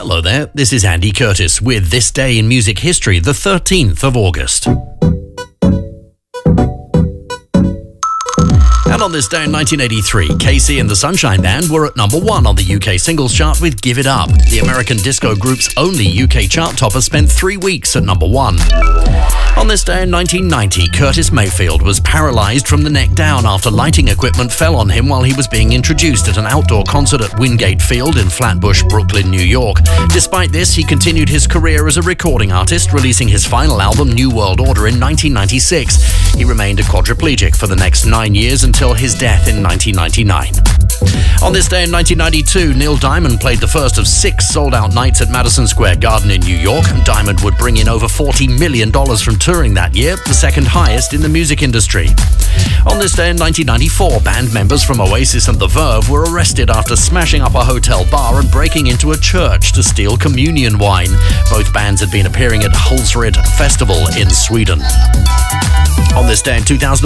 Hello there, this is Andy Curtis with This Day in Music History, the 13th of August. And on this day in 1983, Casey and the Sunshine Band were at number 1 on the UK singles chart with Give It Up. The American disco group's only UK chart topper spent 3 weeks at number 1. On this day in 1990, Curtis Mayfield was paralysed from the neck down after lighting equipment fell on him while he was being introduced at an outdoor concert at Wingate Field in Flatbush, Brooklyn, New York. Despite this, he continued his career as a recording artist, releasing his final album, New World Order, in 1996. He remained a quadriplegic for the next 9 years until his death in 1999. On this day in 1992, Neil Diamond played the first of 6 sold-out nights at Madison Square Garden in New York. Diamond would bring in over $40 million from touring that year, the second highest in the music industry. On this day in 1994, band members from Oasis and The Verve were arrested after smashing up a hotel bar and breaking into a church to steal communion wine. Both bands had been appearing at Hultsfred Festival in Sweden. On this day in 2000,